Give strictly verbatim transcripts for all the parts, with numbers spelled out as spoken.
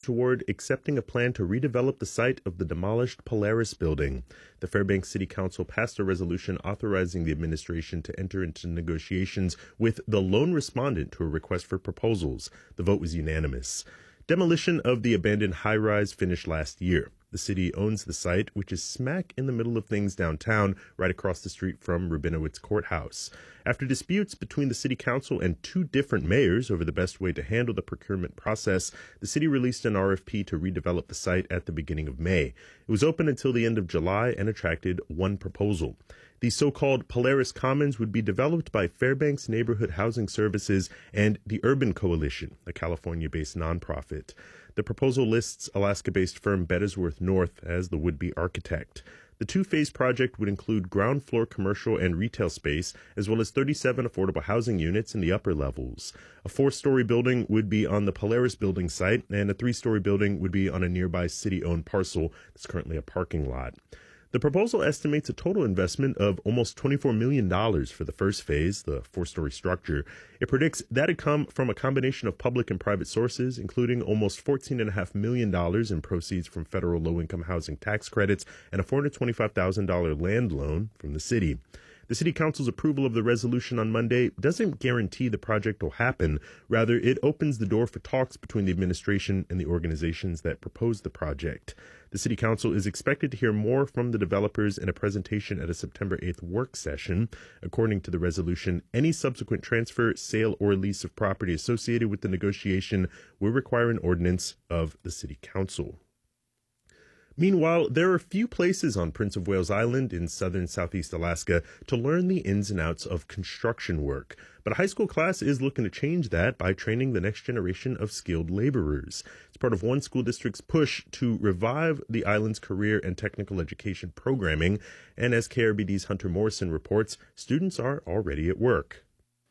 toward accepting a plan to redevelop the site of the demolished Polaris building. The Fairbanks City Council passed a resolution authorizing the administration to enter into negotiations with the lone respondent to a request for proposals. The vote was unanimous. Demolition of the abandoned high-rise finished last year. The city owns the site, which is smack in the middle of things downtown, right across the street from Rabinowitz Courthouse. After disputes between the city council and two different mayors over the best way to handle the procurement process, the city released an R F P to redevelop the site at the beginning of May. It was open until the end of July and attracted one proposal. The so-called Polaris Commons would be developed by Fairbanks Neighborhood Housing Services and the Urban Coalition, a California-based nonprofit. The proposal lists Alaska-based firm Bettesworth North as the would-be architect. The two-phase project would include ground floor commercial and retail space, as well as thirty-seven affordable housing units in the upper levels. A four-story building would be on the Polaris building site, and a three-story building would be on a nearby city-owned parcel that's currently a parking lot. The proposal estimates a total investment of almost twenty-four million dollars for the first phase, the four-story structure. It predicts that it come from a combination of public and private sources, including almost fourteen point five million dollars in proceeds from federal low-income housing tax credits and a four hundred twenty-five thousand dollars land loan from the city. The City Council's approval of the resolution on Monday doesn't guarantee the project will happen. Rather, it opens the door for talks between the administration and the organizations that proposed the project. The City Council is expected to hear more from the developers in a presentation at a September eighth work session. According to the resolution, any subsequent transfer, sale, or lease of property associated with the negotiation will require an ordinance of the City Council. Meanwhile, there are few places on Prince of Wales Island in southern southeast Alaska to learn the ins and outs of construction work. But a high school class is looking to change that by training the next generation of skilled laborers. It's part of one school district's push to revive the island's career and technical education programming. And as K R B D's Hunter Morrison reports, students are already at work.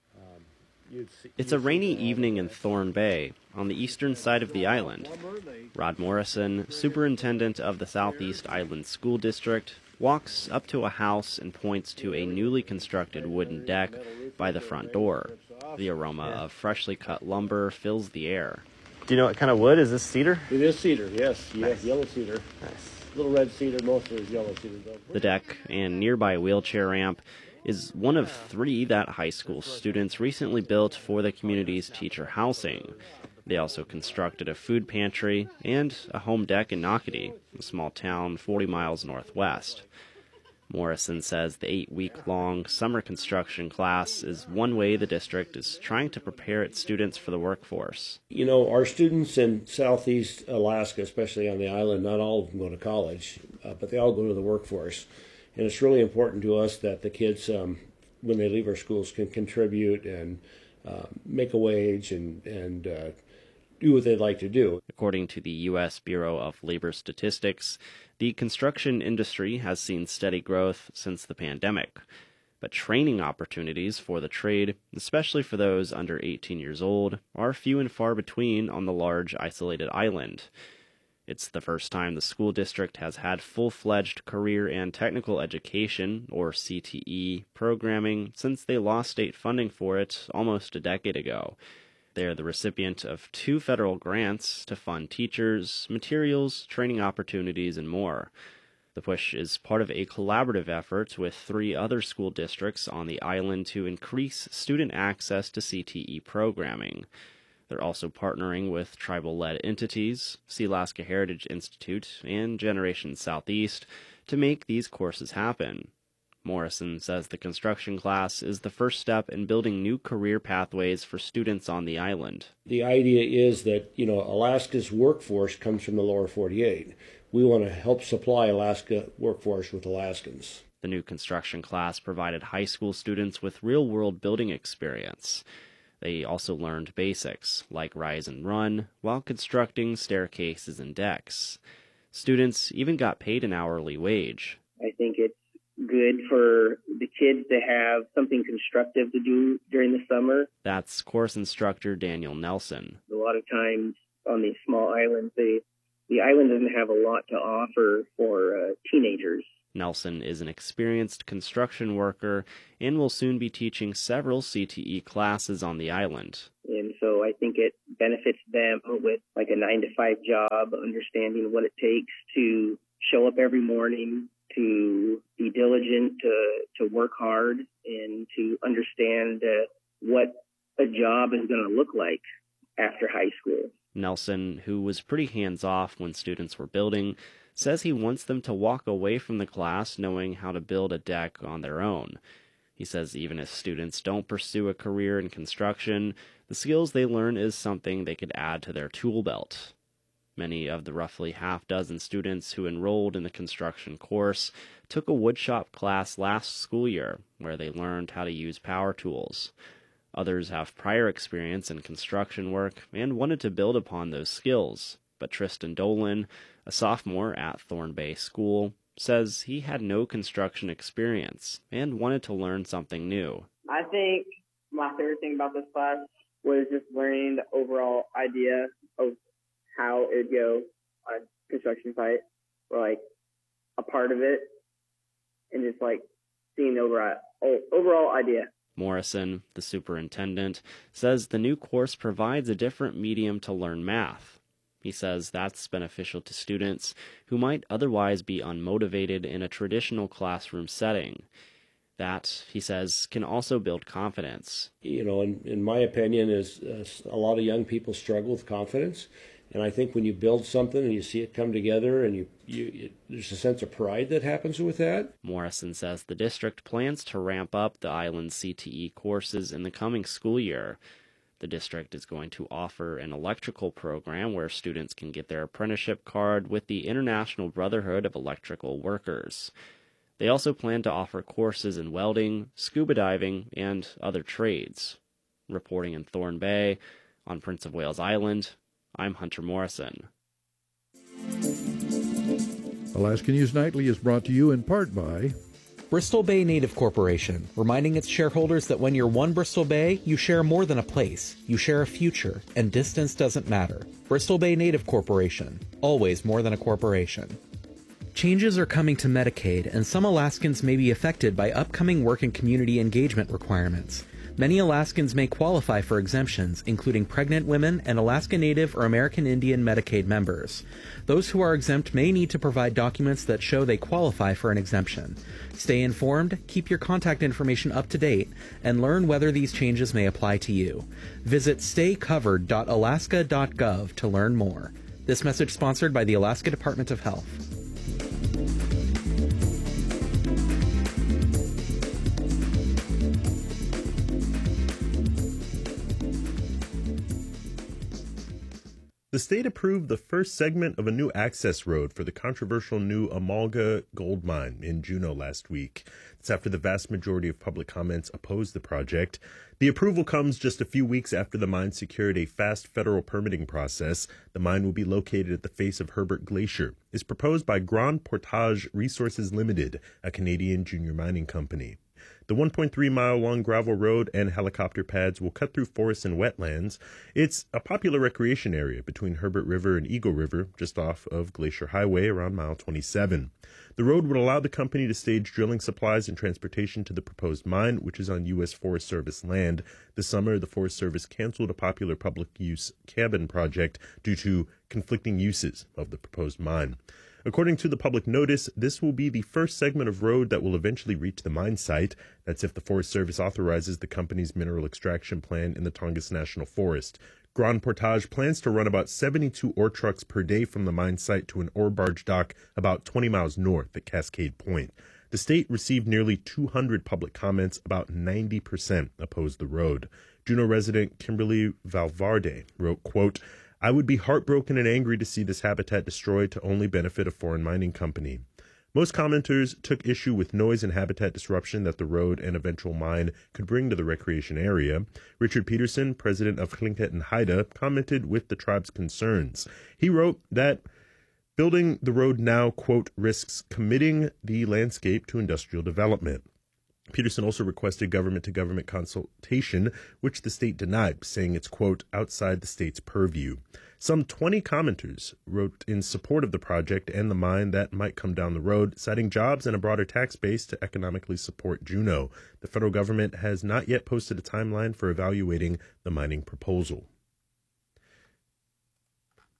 It's a rainy evening in Thorn Bay, on the eastern side of the island. Rod Morrison, superintendent of the Southeast Island School District, walks up to a house and points to a newly constructed wooden deck by the front door. The aroma of freshly cut lumber fills the air. Do you know what kind of wood? Is this cedar? It is cedar, yes. Yes, Nice. Yellow cedar. Nice. Little red cedar, most of it is yellow cedar, though. The deck and nearby wheelchair ramp is one of three that high school students recently built for the community's teacher housing. They also constructed a food pantry and a home deck in Nocatee, a small town forty miles northwest. Morrison says the eight-week-long summer construction class is one way the district is trying to prepare its students for the workforce. You know, our students in southeast Alaska, especially on the island, not all of them go to college, uh, but they all go to the workforce. And it's really important to us that the kids, um, when they leave our schools, can contribute and uh, make a wage and, and uh, do what they'd like to do. According to the U S Bureau of Labor Statistics, the construction industry has seen steady growth since the pandemic. But training opportunities for the trade, especially for those under eighteen years old, are few and far between on the large, isolated island. It's the first time the school district has had full-fledged career and technical education, or C T E, programming since they lost state funding for it almost a decade ago. They are the recipient of two federal grants to fund teachers, materials, training opportunities, and more. The push is part of a collaborative effort with three other school districts on the island to increase student access to C T E programming. They're also partnering with tribal-led entities, Sealaska Heritage Institute, and Generation Southeast to make these courses happen. Morrison says the construction class is the first step in building new career pathways for students on the island. The idea is that, you know, Alaska's workforce comes from the lower forty-eight. We want to help supply Alaska workforce with Alaskans. The new construction class provided high school students with real-world building experience. They also learned basics, like rise and run, while constructing staircases and decks. Students even got paid an hourly wage. I think it's good for the kids to have something constructive to do during the summer. That's course instructor Daniel Nelson. A lot of times on these small islands, they, the island doesn't have a lot to offer for uh, teenagers. Nelson is an experienced construction worker and will soon be teaching several C T E classes on the island. And so I think it benefits them with like a nine to five job, understanding what it takes to show up every morning, to be diligent, to, to work hard, and to understand uh, what a job is going to look like after high school. Nelson, who was pretty hands-off when students were building, says he wants them to walk away from the class knowing how to build a deck on their own. He says even if students don't pursue a career in construction, the skills they learn is something they could add to their tool belt. Many of the roughly half dozen students who enrolled in the construction course took a woodshop class last school year where they learned how to use power tools. Others have prior experience in construction work and wanted to build upon those skills, but Tristan Dolan, a sophomore at Thorn Bay School, says he had no construction experience and wanted to learn something new. I think my favorite thing about this class was just learning the overall idea of how it would go on a construction site, or like a part of it, and just like seeing the overall, overall idea. Morrison, the superintendent, says the new course provides a different medium to learn math. He says that's beneficial to students who might otherwise be unmotivated in a traditional classroom setting. That, he says, can also build confidence. You know, in, in my opinion, is uh, a lot of young people struggle with confidence. And I think when you build something and you see it come together and you, you it, there's a sense of pride that happens with that. Morrison says the district plans to ramp up the island's C T E courses in the coming school year. The district is going to offer an electrical program where students can get their apprenticeship card with the International Brotherhood of Electrical Workers. They also plan to offer courses in welding, scuba diving, and other trades. Reporting in Thorn Bay, on Prince of Wales Island, I'm Hunter Morrison. Alaska News Nightly is brought to you in part by Bristol Bay Native Corporation, reminding its shareholders that when you're one Bristol Bay, you share more than a place. You share a future, and distance doesn't matter. Bristol Bay Native Corporation, always more than a corporation. Changes are coming to Medicaid, and some Alaskans may be affected by upcoming work and community engagement requirements. Many Alaskans may qualify for exemptions, including pregnant women and Alaska Native or American Indian Medicaid members. Those who are exempt may need to provide documents that show they qualify for an exemption. Stay informed, keep your contact information up to date, and learn whether these changes may apply to you. Visit stay covered dot alaska dot gov to learn more. This message sponsored by the Alaska Department of Health. The state approved the first segment of a new access road for the controversial new Amalga gold mine in Juneau last week. It's after the vast majority of public comments opposed the project. The approval comes just a few weeks after the mine secured a fast federal permitting process. The mine will be located at the face of Herbert Glacier. It's proposed by Grand Portage Resources Limited, a Canadian junior mining company. The one point three mile long gravel road and helicopter pads will cut through forests and wetlands. It's a popular recreation area between Herbert River and Eagle River, just off of Glacier Highway around mile twenty-seven. The road would allow the company to stage drilling supplies and transportation to the proposed mine, which is on U S Forest Service land. This summer, the Forest Service canceled a popular public use cabin project due to conflicting uses of the proposed mine. According to the public notice, this will be the first segment of road that will eventually reach the mine site. That's if the Forest Service authorizes the company's mineral extraction plan in the Tongass National Forest. Grand Portage plans to run about seventy-two ore trucks per day from the mine site to an ore barge dock about twenty miles north at Cascade Point. The state received nearly two hundred public comments. About ninety percent opposed the road. Juneau resident Kimberly Valvarde wrote, quote, "I would be heartbroken and angry to see this habitat destroyed to only benefit a foreign mining company." Most commenters took issue with noise and habitat disruption that the road and eventual mine could bring to the recreation area. Richard Peterson, president of Tlingit and Haida, commented with the tribe's concerns. He wrote that building the road now, quote, risks committing the landscape to industrial development. Peterson also requested government-to-government consultation, which the state denied, saying it's, quote, outside the state's purview. Some twenty commenters wrote in support of the project and the mine that might come down the road, citing jobs and a broader tax base to economically support Juneau. The federal government has not yet posted a timeline for evaluating the mining proposal.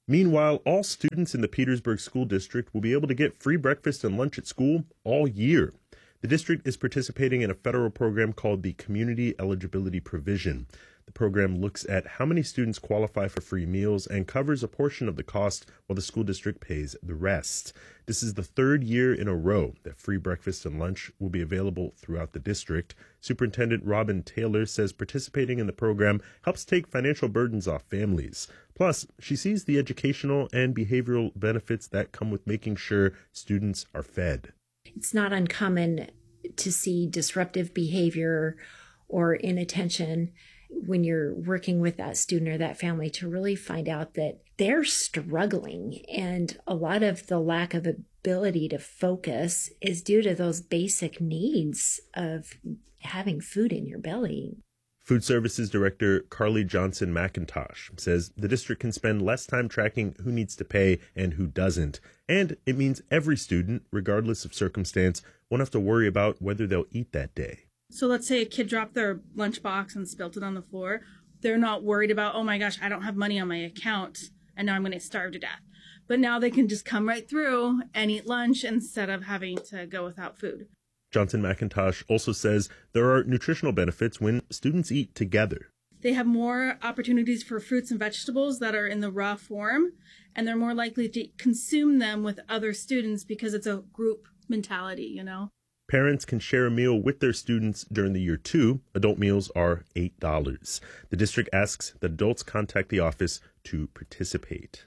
Meanwhile, all students in the Petersburg School District will be able to get free breakfast and lunch at school all year. The district is participating in a federal program called the Community Eligibility Provision. The program looks at how many students qualify for free meals and covers a portion of the cost while the school district pays the rest. This is the third year in a row that free breakfast and lunch will be available throughout the district. Superintendent Robin Taylor says participating in the program helps take financial burdens off families. Plus, she sees the educational and behavioral benefits that come with making sure students are fed. It's not uncommon to see disruptive behavior or inattention when you're working with that student or that family, to really find out that they're struggling. And a lot of the lack of ability to focus is due to those basic needs of having food in your belly. Food Services Director Carly Johnson McIntosh says the district can spend less time tracking who needs to pay and who doesn't. And it means every student, regardless of circumstance, won't have to worry about whether they'll eat that day. So let's say a kid dropped their lunchbox and spilt it on the floor. They're not worried about, oh my gosh, I don't have money on my account and now I'm going to starve to death. But now they can just come right through and eat lunch instead of having to go without food. Johnson McIntosh also says there are nutritional benefits when students eat together. They have more opportunities for fruits and vegetables that are in the raw form, and they're more likely to consume them with other students because it's a group mentality, you know? Parents can share a meal with their students during the year two. Adult meals are eight dollars. The district asks that adults contact the office to participate.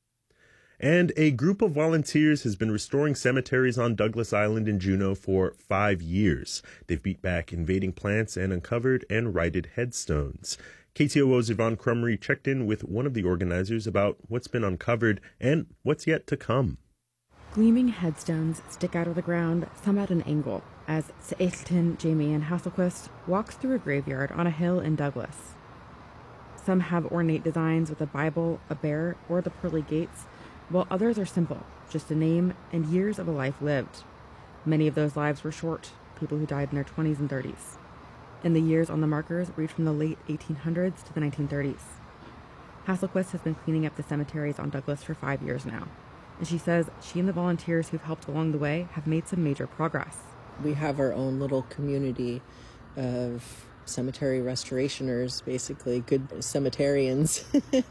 And a group of volunteers has been restoring cemeteries on Douglas Island in Juneau for five years. They've beat back invading plants and uncovered and righted headstones. K T O O's Yvonne Crumry checked in with one of the organizers about what's been uncovered and what's yet to come. Gleaming headstones stick out of the ground, some at an angle, as Seilton Jamie Ann Hasselquist walks through a graveyard on a hill in Douglas. Some have ornate designs with a Bible, a bear, or the pearly gates, while others are simple, just a name and years of a life lived. Many of those lives were short, people who died in their twenties and thirties. And the years on the markers reach from the late eighteen hundreds to the nineteen thirties. Hasselquist has been cleaning up the cemeteries on Douglas for five years now. And she says she and the volunteers who've helped along the way have made some major progress. We have our own little community of cemetery restorationers, basically good cemeterians.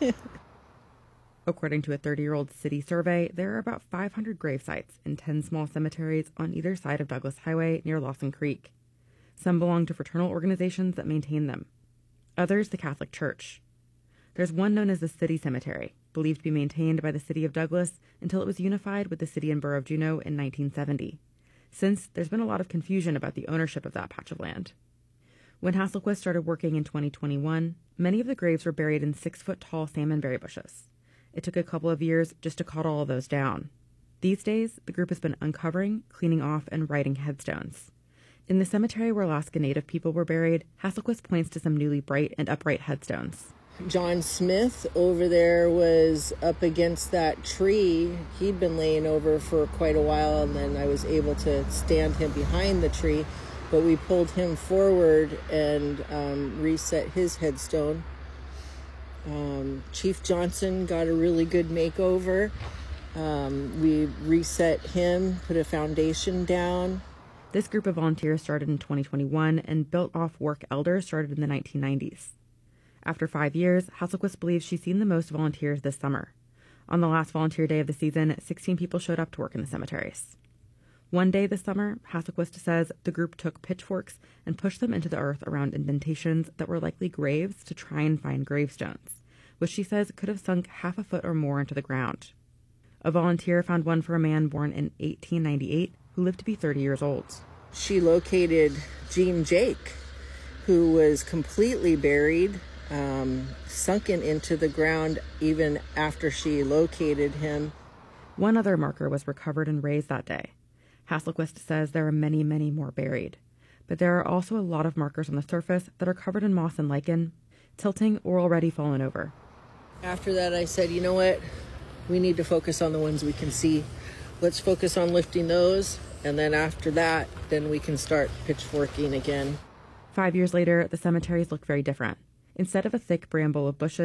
According to a thirty-year-old city survey, there are about five hundred grave sites in ten small cemeteries on either side of Douglas Highway near Lawson Creek. Some belong to fraternal organizations that maintain them. Others, the Catholic Church. There's one known as the City Cemetery, believed to be maintained by the city of Douglas until it was unified with the city and borough of Juneau in nineteen seventy. Since, there's been a lot of confusion about the ownership of that patch of land. When Hasselquist started working in twenty twenty-one, many of the graves were buried in six-foot-tall salmonberry bushes. It took a couple of years just to cut all of those down. These days, the group has been uncovering, cleaning off, and writing headstones. In the cemetery where Alaska Native people were buried, Hasselquist points to some newly bright and upright headstones. John Smith over there was up against that tree. He'd been laying over for quite a while, and then I was able to stand him behind the tree. But we pulled him forward and um, reset his headstone. Um, Chief Johnson got a really good makeover. Um, we reset him, put a foundation down. This group of volunteers started in twenty twenty-one and built off work elders started in the nineteen nineties. After five years, Hasselquist believes she's seen the most volunteers this summer. On the last volunteer day of the season, sixteen people showed up to work in the cemeteries. One day this summer, Hasselquist says the group took pitchforks and pushed them into the earth around indentations that were likely graves to try and find gravestones, which she says could have sunk half a foot or more into the ground. A volunteer found one for a man born in eighteen ninety-eight who lived to be thirty years old. She located Gene Jake, who was completely buried, um, sunken into the ground even after she located him. One other marker was recovered and raised that day. Hasselquist says there are many, many more buried. But there are also a lot of markers on the surface that are covered in moss and lichen, tilting or already fallen over. After that, I said, you know what? We need to focus on the ones we can see. Let's focus on lifting those. And then after that, then we can start pitchforking again. Five years later, the cemeteries look very different. Instead of a thick bramble of bushes,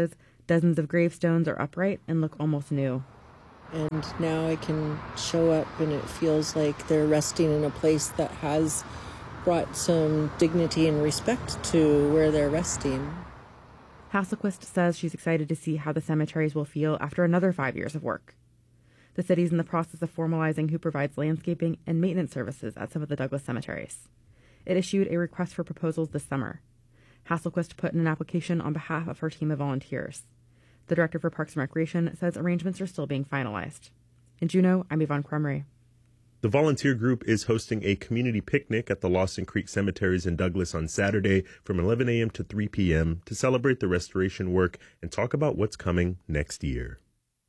Dozens of gravestones are upright and look almost new. And now I can show up and it feels like they're resting in a place that has brought some dignity and respect to where they're resting. Hasselquist says she's excited to see how the cemeteries will feel after another five years of work. The city's in the process of formalizing who provides landscaping and maintenance services at some of the Douglas cemeteries. It issued a request for proposals this summer. Hasselquist put in an application on behalf of her team of volunteers. The director for Parks and Recreation says arrangements are still being finalized. In Juneau, I'm Yvonne Crumry. The volunteer group is hosting a community picnic at the Lawson Creek Cemeteries in Douglas on Saturday from eleven a.m. to three p.m. to celebrate the restoration work and talk about what's coming next year.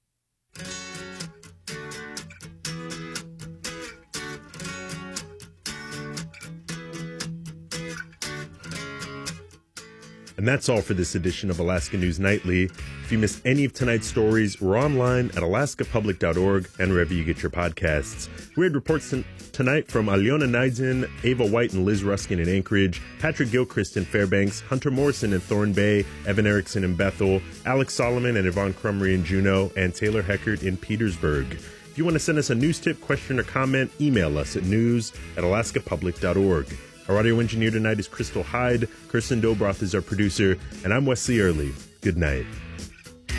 And that's all for this edition of Alaska News Nightly. If you missed any of tonight's stories, we're online at alaska public dot org and wherever you get your podcasts. We had reports t- tonight from Aliona Neidson, Ava White and Liz Ruskin in Anchorage, Patrick Gilchrist in Fairbanks, Hunter Morrison in Thorn Bay, Evan Erickson in Bethel, Alex Solomon and Yvonne Crumry in Juneau, and Taylor Heckert in Petersburg. If you want to send us a news tip, question, or comment, email us at news at alaska public dot org. Our audio engineer tonight is Crystal Hyde. Kirsten Dobroth is our producer, and I'm Wesley Early. Good night.